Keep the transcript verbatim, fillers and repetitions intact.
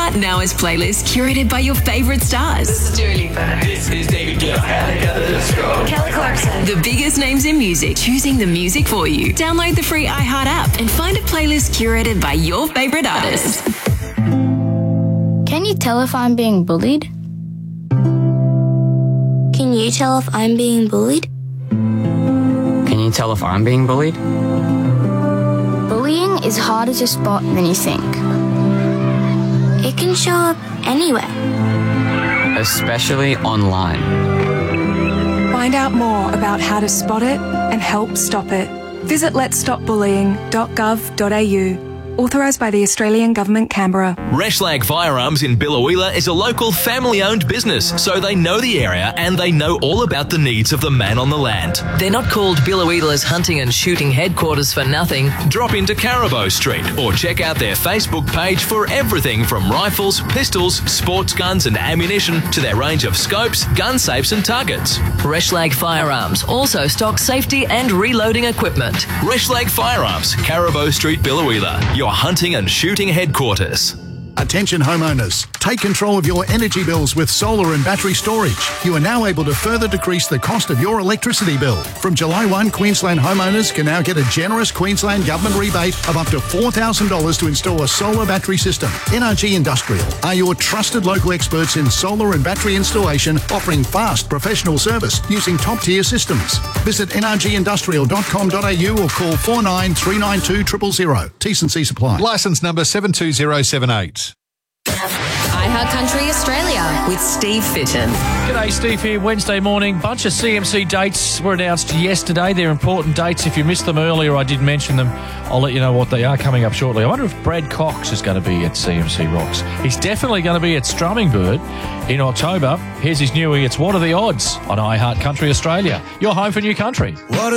iHeart Now is playlist curated by your favourite stars. This is Dua Lipa. This is David Guetta. Kelly Clarkson. The biggest names in music, choosing the music for you. Download the free iHeart app and find a playlist curated by your favourite artists. Can you tell if I'm being bullied? Can you tell if I'm being bullied? Can you tell if I'm being bullied? Bullying is harder to spot than you think. It can show up anywhere. Especially online. Find out more about how to spot it and help stop it. Visit lets stop bullying dot gov dot a u. Authorised by the Australian Government, Canberra. Reshlag Firearms in Biloela is a local family-owned business, so they know the area and they know all about the needs of the man on the land. They're not called Biloela's hunting and shooting headquarters for nothing. Drop into Carabo Street or check out their Facebook page for everything from rifles, pistols, sports guns and ammunition to their range of scopes, gun safes and targets. Reshlag Firearms also stocks safety and reloading equipment. Reshlag Firearms, Carabo Street, Biloela. Your hunting and shooting headquarters. Attention homeowners, take control of your energy bills with solar and battery storage. You are now able to further decrease the cost of your electricity bill. From July first, Queensland homeowners can now get a generous Queensland Government rebate of up to four thousand dollars to install a solar battery system. N R G Industrial are your trusted local experts in solar and battery installation, offering fast professional service using top-tier systems. Visit n r g industrial dot com dot a u or call four nine three nine two zero zero zero. T's and C's apply. Licence number seven two zero seven eight. iHeart Country Australia with Steve Fitton. G'day, Steve here. Wednesday morning. Bunch of C M C dates were announced yesterday. They're important dates. If you missed them earlier, I did mention them. I'll let you know what they are coming up shortly. I wonder if Brad Cox is going to be at C M C Rocks. He's definitely going to be at Strumming Bird in October. Here's his newie. It's What Are the Odds on iHeart Country Australia. Your home for new country. What